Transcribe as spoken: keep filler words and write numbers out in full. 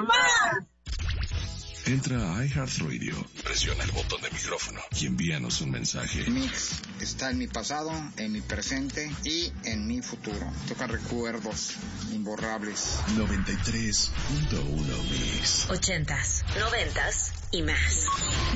más. Entra a iHeartRadio, presiona el botón de micrófono y envíanos un mensaje. Mix está en mi pasado, en mi presente y en mi futuro. Toca recuerdos imborrables. noventa y tres punto uno Mix. Ochentas, noventas y más.